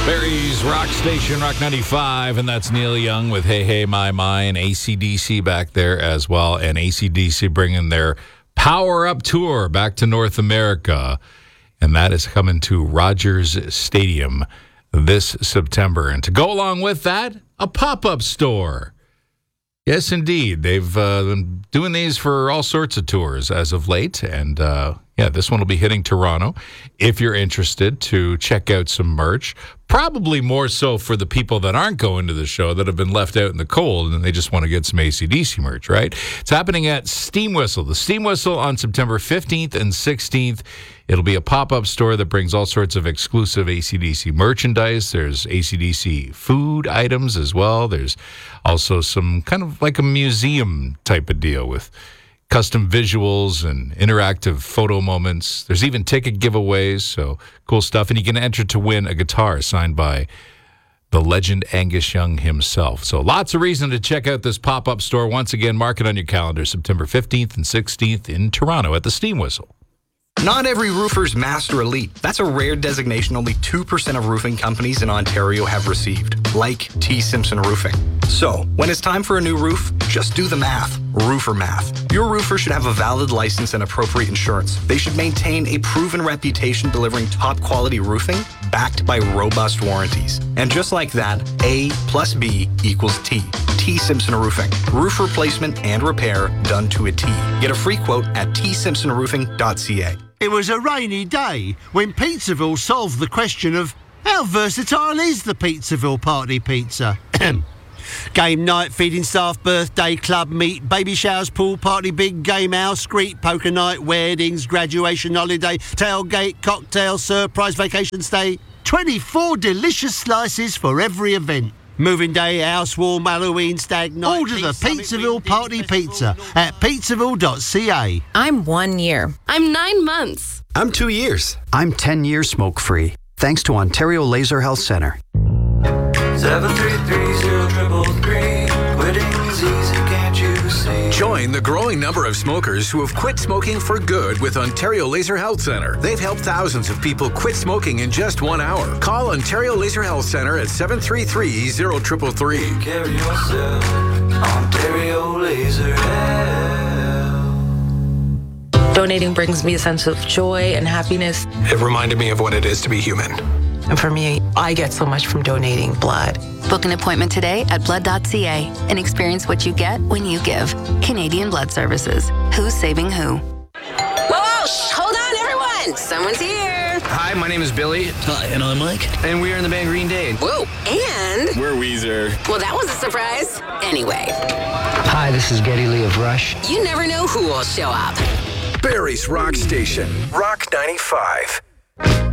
Barry's Rock Station, Rock 95, and that's Neil Young with Hey Hey My My, and AC/DC back there as well, and AC/DC bringing their Power Up Tour back to North America, and that is coming to Rogers Stadium this September. And to go along with that, a pop-up store. Yes, indeed. They've been doing these for all sorts of tours as of late, and this one will be hitting Toronto. If you're interested to check out some merch, probably more so for the people that aren't going to the show that have been left out in the cold and they just want to get some AC/DC merch, right? It's happening at Steam Whistle. The Steam Whistle on September 15th and 16th. It'll be a pop-up store that brings all sorts of exclusive AC/DC merchandise. There's AC/DC food items as well. There's also some kind of like a museum type of deal with custom visuals and interactive photo moments. There's even ticket giveaways, so cool stuff. And you can enter to win a guitar signed by the legend Angus Young himself. So lots of reason to check out this pop-up store. Once again, mark it on your calendar, September 15th and 16th in Toronto at the Steam Whistle. Not every roofer's Master Elite. That's a rare designation only 2% of roofing companies in Ontario have received, like T. Simpson Roofing. So, when it's time for a new roof, just do the math. Roofer math. Your roofer should have a valid license and appropriate insurance. They should maintain a proven reputation delivering top quality roofing backed by robust warranties. And just like that, A plus B equals T. T. Simpson Roofing. Roof replacement and repair done to a T. Get a free quote at tsimpsonroofing.ca. It was a rainy day when Pizzaville solved the question of how versatile is the Pizzaville Party Pizza? Game night, feeding staff, birthday, club meet, baby showers, pool party, big game house, street poker night, weddings, graduation holiday, tailgate, cocktail, surprise vacation stay. 24 delicious slices for every event. Moving day, housewarm, Halloween, stag night. Order the Pizzaville Party Pizza at pizzaville.ca. I'm 1 year. I'm 9 months. I'm 2 years. I'm 10 years smoke-free, thanks to Ontario Laser Health Centre. 733-0333. Quitting's easy, can't you see? Join the growing number of smokers who have quit smoking for good with Ontario Laser Health Centre. They've helped thousands of people quit smoking in just 1 hour. Call Ontario Laser Health Centre at 733-0333. Carry yourself, Ontario Laser Health. Donating brings me a sense of joy and happiness. It reminded me of what it is to be human. And for me, I get so much from donating blood. Book an appointment today at blood.ca and experience what you get when you give. Canadian Blood Services. Who's saving who? Whoa, hold on, everyone. Someone's here. Hi, my name is Billy. Hi, and I'm Mike. And we are in the band Green Day. Whoa, and? We're Weezer. Well, that was a surprise. Anyway. Hi, this is Geddy Lee of Rush. You never know who will show up. Barry's Rock Station, Rock 95.